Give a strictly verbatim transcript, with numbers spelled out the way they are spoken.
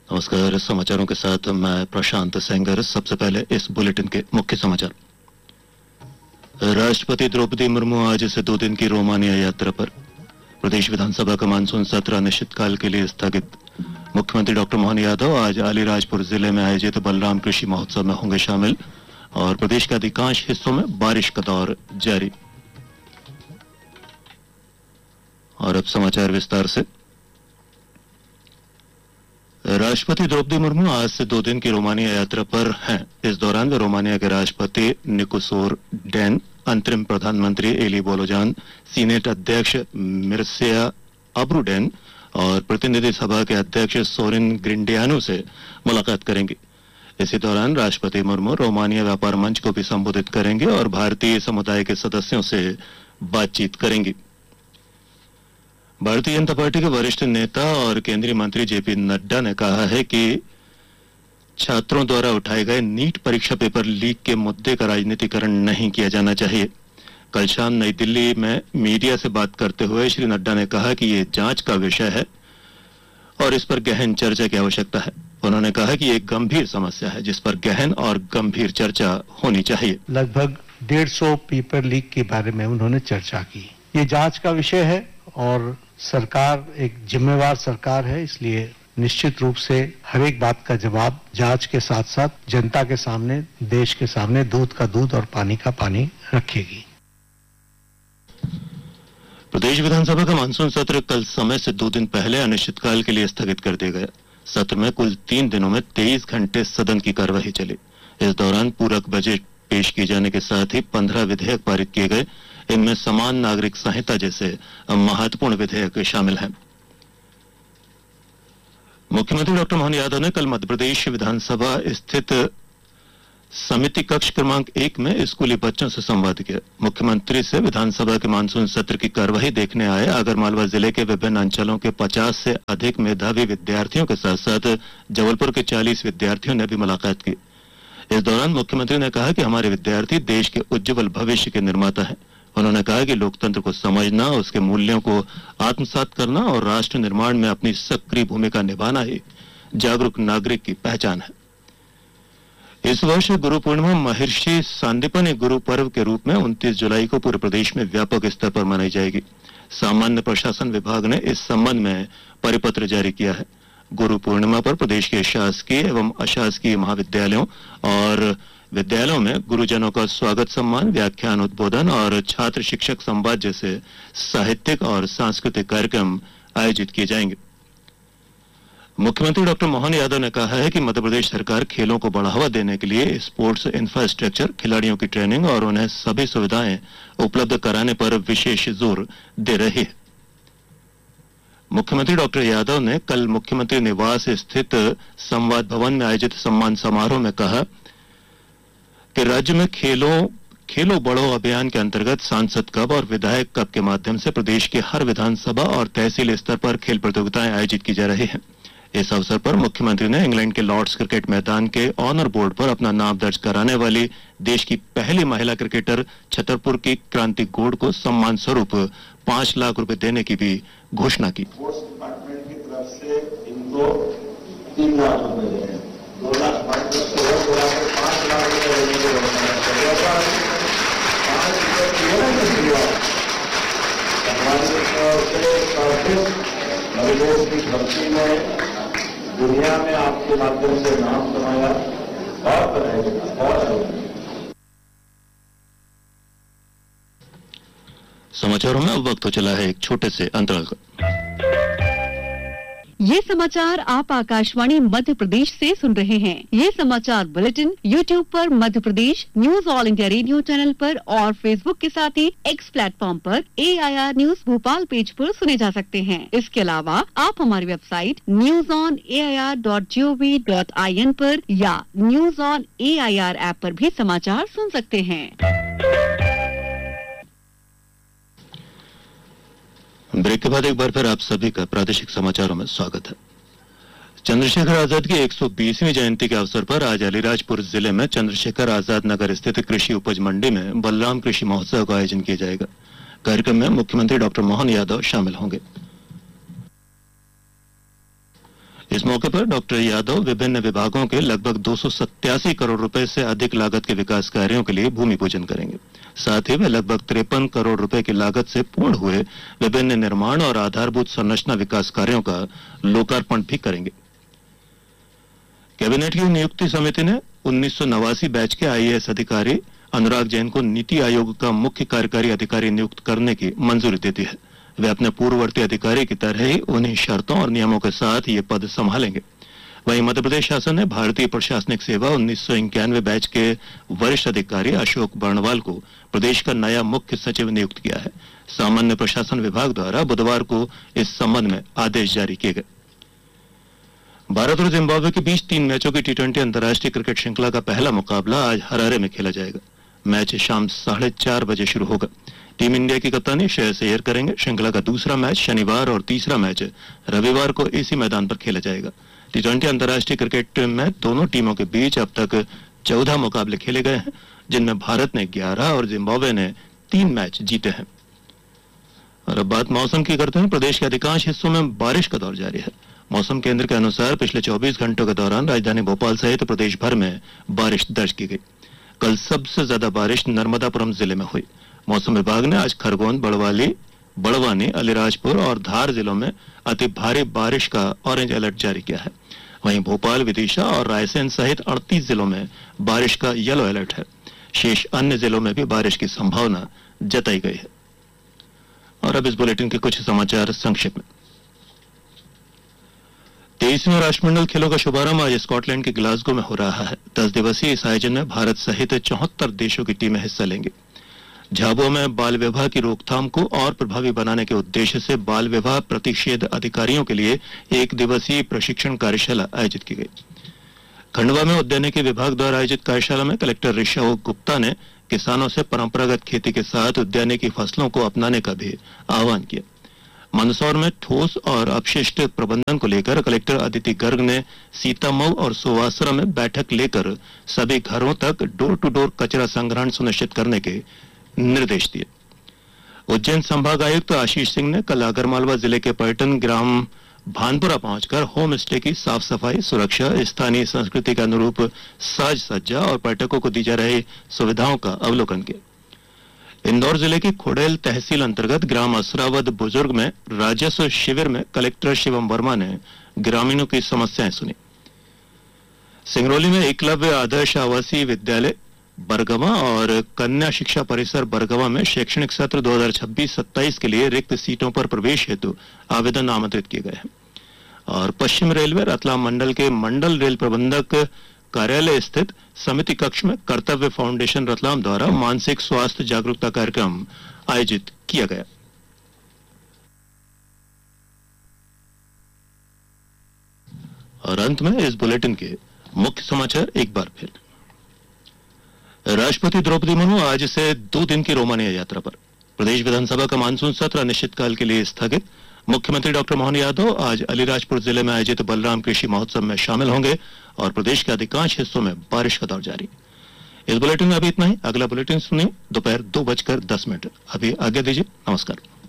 नमस्कार। समाचारों के साथ मैं प्रशांत सेंगर। सबसे पहले इस बुलेटिन के मुख्य समाचार। राष्ट्रपति द्रौपदी मुर्मू आज से दो दिन की रोमानिया यात्रा पर। प्रदेश विधानसभा का मानसून सत्र अनिश्चितकाल के लिए स्थगित। मुख्यमंत्री डॉक्टर मोहन यादव आज अलीराजपुर जिले में आयोजित बलराम कृषि महोत्सव में होंगे शामिल और प्रदेश के अधिकांश हिस्सों में बारिश का दौर जारी। और अब समाचार विस्तार से। राष्ट्रपति द्रौपदी मुर्मू आज से दो दिन की रोमानिया यात्रा पर हैं। इस दौरान वे रोमानिया के राष्ट्रपति निकोसोर डैन, अंतरिम प्रधानमंत्री एली बोलोजान, सीनेट अध्यक्ष मिर्सेया अब्रुडेन और प्रतिनिधि सभा के अध्यक्ष सोरिन ग्रिंडियानो से मुलाकात करेंगे। इसी दौरान राष्ट्रपति मुर्मू रोमानिया व्यापार मंच को भी संबोधित करेंगे और भारतीय समुदाय के सदस्यों से बातचीत करेंगी। भारतीय जनता पार्टी के वरिष्ठ नेता और केंद्रीय मंत्री जेपी नड्डा ने कहा है कि छात्रों द्वारा उठाए गए नीट परीक्षा पेपर लीक के मुद्दे का राजनीतिकरण नहीं किया जाना चाहिए। कल शाम नई दिल्ली में मीडिया से बात करते हुए श्री नड्डा ने कहा कि ये जांच का विषय है और इस पर गहन चर्चा की आवश्यकता है। उन्होंने कहा कि ये एक गंभीर समस्या है जिस पर गहन और गंभीर चर्चा होनी चाहिए। लगभग डेढ़ सौ पेपर लीक के बारे में उन्होंने चर्चा की। ये जांच का विषय है और सरकार एक जिम्मेवार सरकार है, इसलिए निश्चित रूप से हर एक बात का जवाब जांच के साथ साथ जनता के सामने, देश के सामने दूध का दूध और पानी का पानी रखेगी। प्रदेश विधानसभा का मानसून सत्र कल समय से दो दिन पहले अनिश्चितकाल के लिए स्थगित कर दिया गया। सत्र में कुल तीन दिनों में तेईस घंटे सदन की कार्यवाही चली। इस दौरान पूरक बजट पेश किए जाने के साथ ही पंद्रह विधेयक पारित किए गए। इनमें समान नागरिक संहिता जैसे महत्वपूर्ण विधेयक शामिल हैं। मुख्यमंत्री डॉक्टर मोहन यादव ने कल मध्य प्रदेश विधानसभा स्थित समिति कक्ष क्रमांक एक में स्कूली बच्चों से संवाद किया। मुख्यमंत्री से विधानसभा के मानसून सत्र की कार्यवाही देखने आए आगरमालवा जिले के विभिन्न अंचलों के पचास से अधिक मेधावी विद्यार्थियों के साथ साथ जबलपुर के चालीस विद्यार्थियों ने भी मुलाकात की। इस दौरान मुख्यमंत्री ने कहा कि हमारे विद्यार्थी देश के उज्जवल भविष्य के निर्माता हैं। उन्होंने कहा कि लोकतंत्र को समझना, उसके मूल्यों को आत्मसात करना और राष्ट्र निर्माण में अपनी सक्रिय भूमिका निभाना ही जागरूक नागरिक की पहचान है। इस वर्ष गुरु पूर्णिमा महर्षि सांदीपनि गुरु पर्व के रूप में उनतीस जुलाई को पूरे प्रदेश में व्यापक स्तर पर मनाई जाएगी। सामान्य प्रशासन विभाग ने इस संबंध में परिपत्र जारी किया है। गुरु पूर्णिमा पर प्रदेश के शासकीय एवं अशासकीय महाविद्यालयों और विद्यालयों में गुरुजनों का स्वागत सम्मान, व्याख्यान, उद्बोधन और छात्र शिक्षक संवाद जैसे साहित्यिक और सांस्कृतिक कार्यक्रम आयोजित किए जाएंगे। मुख्यमंत्री डॉक्टर मोहन यादव ने कहा है कि मध्य प्रदेश सरकार खेलों को बढ़ावा देने के लिए स्पोर्ट्स इंफ्रास्ट्रक्चर, खिलाड़ियों की ट्रेनिंग और उन्हें सभी सुविधाएं उपलब्ध कराने पर विशेष जोर दे रही है। मुख्यमंत्री डॉक्टर यादव ने कल मुख्यमंत्री निवास स्थित संवाद भवन में आयोजित सम्मान समारोह में कहा कि राज्य में खेलों खेलो बढ़ो अभियान के अंतर्गत सांसद कप और विधायक कप के माध्यम से प्रदेश के हर विधानसभा और तहसील स्तर पर खेल प्रतियोगिताएं आयोजित की जा रही हैं। इस अवसर पर मुख्यमंत्री ने इंग्लैंड के लॉर्ड्स क्रिकेट मैदान के ऑनर बोर्ड पर अपना नाम दर्ज कराने वाली देश की पहली महिला क्रिकेटर छतरपुर की क्रांति गोड़ को सम्मान स्वरूप पांच लाख रुपए देने की भी घोषणा की। डिपार्टमेंट की तरफ से इनको तीन लाख रुपए देंगे, दो लाख पांच लाख रुपए देश की धरती में दुनिया में आपके माध्यम से नाम कमाया और बनाएगा और समाचारों में अब वक्त हो चला है एक छोटे से अंतराल का। ये समाचार आप आकाशवाणी मध्य प्रदेश से सुन रहे हैं। ये समाचार बुलेटिन यूट्यूब पर Madhya Pradesh news all India radio channel पर और फेसबुक के साथ ही एक्स प्लेटफॉर्म पर ए I R news Bhopal page पर सुने जा सकते हैं। इसके अलावा आप हमारी website news on A I R dot G O V dot I N पर या news on A I R app पर भी समाचार सुन सकते हैं। ब्रेक के बाद एक बार फिर आप सभी का प्रादेशिक समाचारों में स्वागत है। चंद्रशेखर आजाद की एक सौ बीसवीं जयंती के अवसर पर आज अलीराजपुर जिले में चंद्रशेखर आजाद नगर स्थित कृषि उपज मंडी में बलराम कृषि महोत्सव का आयोजन किया जाएगा। कार्यक्रम में मुख्यमंत्री डॉक्टर मोहन यादव शामिल होंगे। इस मौके पर डॉक्टर यादव विभिन्न विभागों के लगभग दो सौ सत्तासी करोड़ रुपए से अधिक लागत के विकास कार्यों के लिए भूमि पूजन करेंगे। साथ ही वे लगभग तिरपन करोड़ रुपए की लागत से पूर्ण हुए विभिन्न निर्माण और आधारभूत संरचना विकास कार्यों का लोकार्पण भी करेंगे। कैबिनेट की नियुक्ति समिति ने उन्नीस सौ नवासी बैच के आई ए एस अधिकारी अनुराग जैन को नीति आयोग का मुख्य कार्यकारी अधिकारी नियुक्त करने की मंजूरी दे दी है। वे अपने पूर्ववर्ती अधिकारी की तरह ही उन्हीं शर्तों और नियमों के साथ ये पद संभालेंगे। वहीं मध्य प्रदेश शासन ने भारतीय प्रशासनिक सेवा उन्नीस सौ इक्यानवे बैच के वरिष्ठ अधिकारी अशोक बर्णवाल को प्रदेश का नया मुख्य सचिव नियुक्त किया है। सामान्य प्रशासन विभाग द्वारा बुधवार को इस संबंध में आदेश जारी किए गए। भारत और जिम्बाब्वे के बीच तीन मैचों की टी ट्वेंटी अंतर्राष्ट्रीय क्रिकेट श्रृंखला का पहला मुकाबला आज हरारे में खेला जाएगा। मैच शाम साढ़े चार बजे शुरू होगा। टीम इंडिया की कप्तानी श्रेयस अय्यर करेंगे। श्रृंखला का दूसरा मैच शनिवार और तीसरा मैच रविवार को इसी मैदान पर खेला जाएगा। टी ट्वेंटी अंतर्राष्ट्रीय क्रिकेट में दोनों टीमों के बीच अब तक चौदह मुकाबले खेले गए हैं, जिनमें भारत ने ग्यारह और जिम्बाब्वे ने तीन मैच जीते हैं। और अब बात मौसम की करते हैं। प्रदेश के अधिकांश हिस्सों में बारिश का दौर जारी है। मौसम केंद्र के अनुसार पिछले चौबीस घंटों के दौरान राजधानी भोपाल सहित प्रदेश भर में बारिश दर्ज की गई। कल सबसे ज्यादा बारिश नर्मदापुरम जिले में हुई। मौसम विभाग ने आज खरगोन, बड़वाली, बड़वानी, अलीराजपुर और धार जिलों में अति भारी बारिश का ऑरेंज अलर्ट जारी किया है। वहीं भोपाल, विदिशा और रायसेन सहित अड़तीस जिलों में बारिश का येलो अलर्ट है। शेष अन्य जिलों में भी बारिश की संभावना जताई गई है। और अब इस बुलेटिन के कुछ समाचार संक्षिप्त में। तेईसवें राष्ट्रमंडल खेलों का शुभारंभ आज स्कॉटलैंड के ग्लासगो में हो रहा है। दस दिवसीय इस आयोजन में भारत सहित चौहत्तर देशों की टीमें हिस्सा लेंगी। झाबुआ में बाल विवाह की रोकथाम को और प्रभावी बनाने के उद्देश्य से बाल विवाह प्रतिषेध अधिकारियों के लिए एक दिवसीय प्रशिक्षण कार्यशाला आयोजित की गई। खंडवा में उद्यानिकी विभाग द्वारा आयोजित कार्यशाला में कलेक्टर ऋषभ गुप्ता ने किसानों से परंपरागत खेती के साथ उद्यानिकी फसलों को अपनाने का भी आह्वान किया। मंदसौर में ठोस और अपशिष्ट प्रबंधन को लेकर कलेक्टर अदिति गर्ग ने सीतामऊ और सोवासरा में बैठक लेकर सभी घरों तक डोर टू डोर कचरा संग्रहण सुनिश्चित करने के निर्देश दिए। उज्जैन संभाग आयुक्त आशीष सिंह ने कल आगरमालवा जिले के पर्यटन ग्राम भानपुरा पहुंचकर होम स्टे की साफ सफाई, सुरक्षा, स्थानीय संस्कृति के अनुरूप साज सज्जा और पर्यटकों को दी जा रही सुविधाओं का अवलोकन किया। इंदौर जिले की खोडेल तहसील अंतर्गत ग्राम असरावद बुजुर्ग में राजस्व शिविर में कलेक्टर शिवम वर्मा ने ग्रामीणों की समस्याएं सुनी। सिंगरौली में एकलव्य आदर्श आवासीय विद्यालय बरगवा और कन्या शिक्षा परिसर बरगवा में शैक्षणिक सत्र दो हज़ार छब्बीस सत्ताईस के लिए रिक्त सीटों पर प्रवेश हेतु आवेदन आमंत्रित किए गए हैं। और पश्चिम रेलवे रतलाम मंडल के मंडल रेल प्रबंधक कार्यालय स्थित समिति कक्ष में कर्तव्य फाउंडेशन रतलाम द्वारा मानसिक स्वास्थ्य जागरूकता कार्यक्रम आयोजित किया गया। और अंत में इस बुलेटिन के मुख्य समाचार एक बार फिर। राष्ट्रपति द्रौपदी मुर्मू आज से दो दिन की रोमानिया यात्रा पर। प्रदेश विधानसभा का मानसून सत्र अनिश्चितकाल के लिए स्थगित। मुख्यमंत्री डॉक्टर मोहन यादव आज अलीराजपुर जिले में आयोजित बलराम कृषि महोत्सव में शामिल होंगे और प्रदेश के अधिकांश हिस्सों में बारिश का दौर जारी। इस बुलेटिन में अभी इतना ही। अगला बुलेटिन सुनिए दोपहर दो बजकर दस मिनट। अभी आगे दीजिए। नमस्कार।